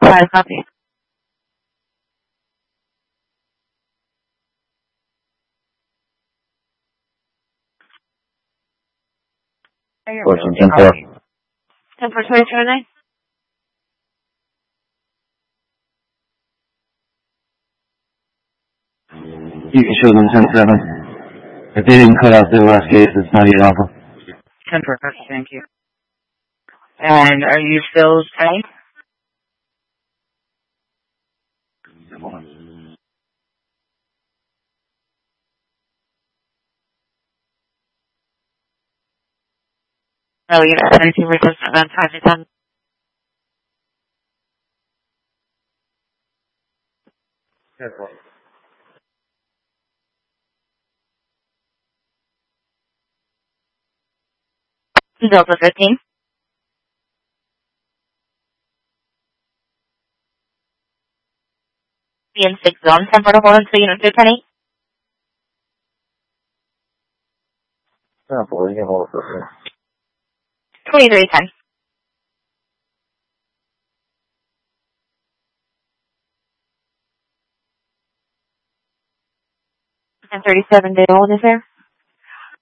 5, copy. Question 10-4. 10 for 2029. You can show them 10-7. If they didn't cut out their last case, it's not even awful. 10 for copy, thank you. And are you still paying? No, you're not 17 resistant on 5 to 10. Delta 15. BN 6 zone, 10 for the hold until unit 210. 2310. 1037 day hold is there?